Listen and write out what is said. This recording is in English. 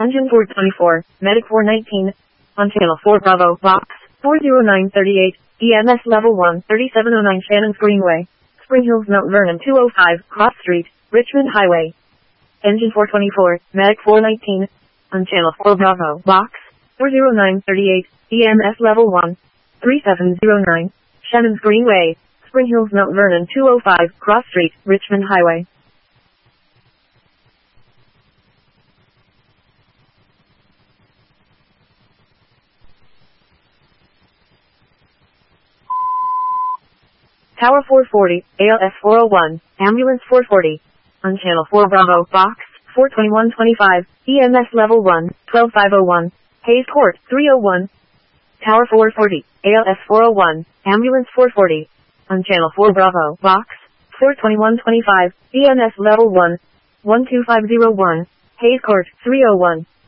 Engine 424, Medic 419. On channel 4 Bravo, box 40938, EMS level 1, 3709 Shannon's Greenway, Spring Hills, Mount Vernon 205, Cross Street, Richmond Highway. Engine 424, Medic 419. On channel 4 Bravo, box 40938, EMS level 1, 3709, Shannon's Greenway, Spring Hills, Mount Vernon 205, Cross Street, Richmond Highway. Tower 440, ALS 401, Ambulance 440. On channel 4 Bravo, box 42125, EMS level 1, 12501, Hayes Court 301. Tower 440, ALS 401, Ambulance 440. On channel 4 Bravo, box 42125, EMS level 1, 12501, Hayes Court 301.